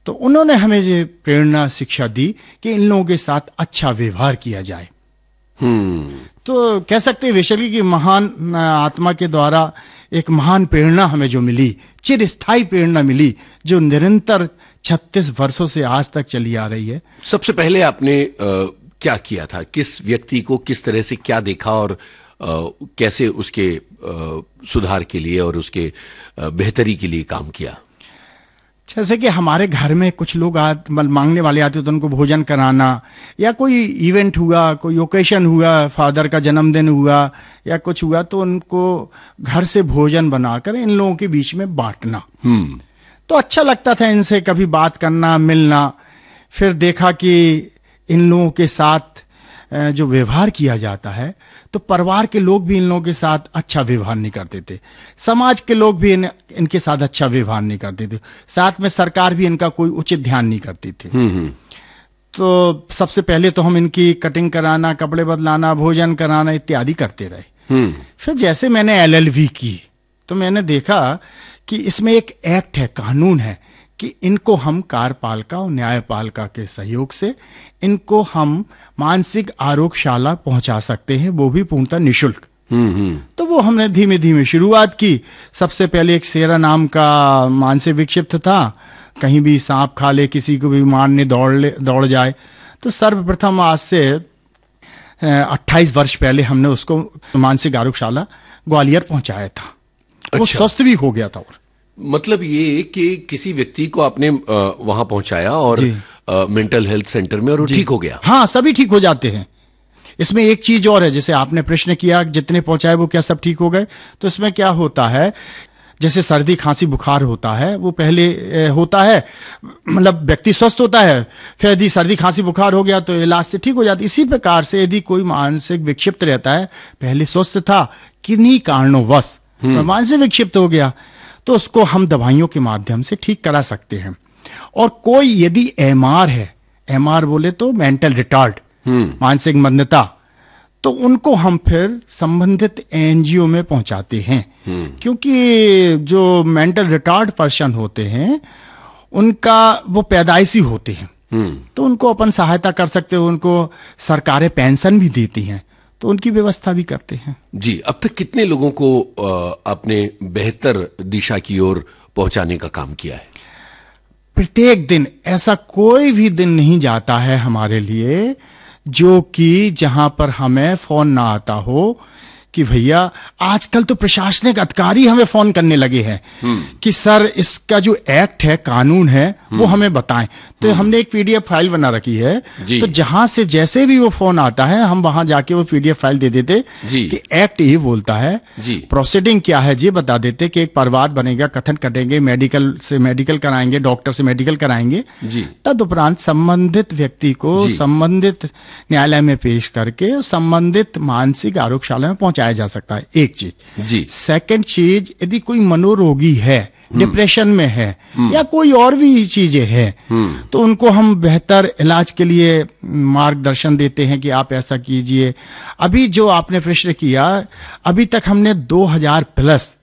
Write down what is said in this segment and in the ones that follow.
तो उन्होंने हमें ये प्रेरणा शिक्षा दी कि इन लोगों के साथ अच्छा व्यवहार किया जाए। तो कह सकते हैं वैशाली की महान आत्मा के द्वारा एक महान प्रेरणा हमें जो मिली, चिरस्थायी प्रेरणा मिली, जो निरंतर 36 वर्षों से आज तक चली आ रही है। सबसे पहले आपने क्या किया था? किस व्यक्ति को किस तरह से क्या देखा और कैसे उसके सुधार के लिए और उसके बेहतरी के लिए काम किया? जैसे कि हमारे घर में कुछ लोग मांगने वाले आते तो उनको भोजन कराना, या कोई इवेंट हुआ, कोई ओकेशन हुआ, फादर का जन्मदिन हुआ या कुछ हुआ, तो उनको घर से भोजन बनाकर इन लोगों के बीच में बांटना। तो अच्छा लगता था इनसे कभी बात करना, मिलना। फिर देखा कि इन लोगों के साथ जो व्यवहार किया जाता है, तो परिवार के लोग भी इन लोगों के साथ अच्छा व्यवहार नहीं करते थे, समाज के लोग भी इनके साथ अच्छा व्यवहार नहीं करते थे, साथ में सरकार भी इनका कोई उचित ध्यान नहीं करती थी। तो सबसे पहले तो हम इनकी कटिंग कराना, कपड़े बदलाना, भोजन कराना इत्यादि करते रहे। फिर जैसे मैंने LLB की तो मैंने देखा कि इसमें एक एक्ट है, कानून है कि इनको हम कार्यपालिका और न्यायपालिका के सहयोग से इनको हम मानसिक आरोग्यशाला पहुंचा सकते हैं, वो भी पूर्णतः निःशुल्क। तो वो हमने धीमे धीमे शुरुआत की। सबसे पहले एक शेरा नाम का मानसिक विक्षिप्त था, कहीं भी सांप खा ले, किसी को भी मारने दौड़ जाए, तो सर्वप्रथम आज से 28 वर्ष पहले हमने उसको मानसिक आरोग्यशाला ग्वालियर पहुंचाया था। वो स्वस्थ भी हो गया था। और मतलब ये कि किसी व्यक्ति को आपने वहां पहुंचाया और मेंटल हेल्थ सेंटर में, और वो ठीक हो गया? हाँ, सभी ठीक हो जाते हैं। इसमें एक चीज और है, जैसे आपने प्रश्न किया जितने पहुंचाए वो क्या सब ठीक हो गए, तो इसमें क्या होता है, जैसे सर्दी खांसी बुखार होता है, वो पहले होता है, मतलब व्यक्ति स्वस्थ होता है, फिर यदि सर्दी खांसी बुखार हो गया तो इलाज से ठीक हो जाती है। इसी प्रकार से यदि कोई मानसिक विक्षिप्त रहता है, पहले स्वस्थ था, किन्हीं कारणोंवश मानसिक विक्षिप्त हो गया, तो उसको हम दवाइयों के माध्यम से ठीक करा सकते हैं। और कोई यदि MR है, MR बोले तो मेंटल रिटार्ड, मानसिक मंदता, तो उनको हम फिर संबंधित NGO में पहुंचाते हैं। क्योंकि जो मेंटल रिटार्ड पर्सन होते हैं उनका वो पैदाइशी होते हैं, तो उनको अपन सहायता कर सकते हो, उनको सरकारें पेंशन भी देती हैं, तो उनकी व्यवस्था भी करते हैं। जी, अब तक कितने लोगों को आपने बेहतर दिशा की ओर पहुंचाने का काम किया है? प्रत्येक दिन ऐसा कोई भी दिन नहीं जाता है हमारे लिए जो कि जहां पर हमें फोन ना आता हो कि भैया, आजकल तो प्रशासनिक अधिकारी हमें फोन करने लगे हैं कि सर इसका जो एक्ट है, कानून है, वो हमें बताएं। तो हमने एक PDF फाइल बना रखी है, तो जहां से जैसे भी वो फोन आता है हम वहां जाके वो PDF फाइल दे देते कि एक्ट ये बोलता है, प्रोसीडिंग क्या है ये बता देते कि एक परिवार बनेगा, कथन करेंगे, मेडिकल से मेडिकल कराएंगे, डॉक्टर से मेडिकल कराएंगे, तदुपरांत संबंधित व्यक्ति को संबंधित न्यायालय में पेश करके संबंधित मानसिक आरोग्यशाला में पहुंचाया जा सकता है। एक चीज। सेकंड चीज, यदि कोई मनोरोगी है, डिप्रेशन में है या कोई और भी चीजें हैं, तो उनको हम बेहतर इलाज के लिए मार्गदर्शन देते हैं कि आप ऐसा कीजिए। अभी जो आपने प्रश्न किया, अभी तक हमने 2000 प्लस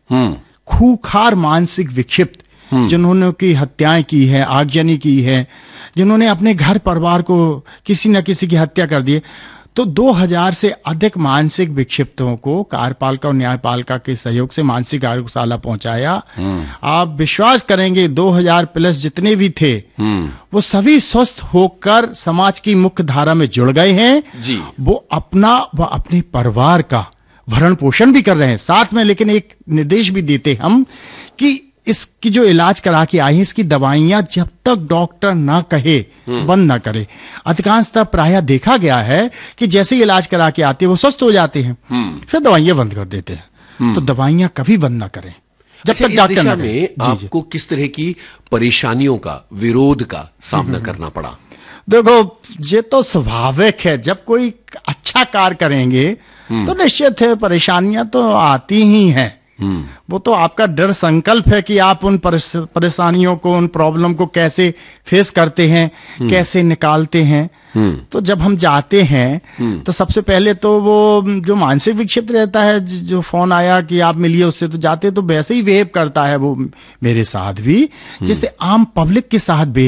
खूंखार मानसिक विक्षिप्त जिन्होंने की हत्याएं की है, आगजनी की है, जिन्होंने अपने घर परिवार को किसी न किसी की हत्या कर दी, तो 2000 से अधिक मानसिक विक्षिप्तों को कार्यपालिका और न्यायपालिका के सहयोग से मानसिक आरोग्यशाला पहुंचाया। आप विश्वास करेंगे 2000 प्लस जितने भी थे वो सभी स्वस्थ होकर समाज की मुख्य धारा में जुड़ गए हैं। वो अपना व अपने परिवार का भरण पोषण भी कर रहे हैं साथ में। लेकिन एक निर्देश भी देते हम कि इसकी जो इलाज करा के आई है, इसकी दवाइयां जब तक डॉक्टर ना कहे बंद ना करे। अधिकांशतः प्रायः देखा गया है कि जैसे ही इलाज करा के आते हैं वो स्वस्थ हो जाते हैं, फिर दवाइयां बंद कर देते हैं। तो दवाइयां कभी बंद ना करें जब तक डॉक्टर ना कहे। आपको किस तरह की परेशानियों का, विरोध का सामना करना पड़ा? देखो, ये तो स्वाभाविक है, जब कोई अच्छा कार्य करेंगे तो निश्चित है परेशानियां तो आती ही हैं। वो तो आपका दृढ़ संकल्प है कि आप उन परेशानियों को, उन प्रॉब्लम को कैसे फेस करते हैं, कैसे निकालते हैं। तो जब हम जाते हैं तो सबसे पहले तो वो जो मानसिक विक्षिप्त रहता है, जो फोन आया कि आप मिलिए उससे, तो जाते तो वैसे ही बिहेव करता है वो मेरे साथ भी जैसे आम पब्लिक के साथ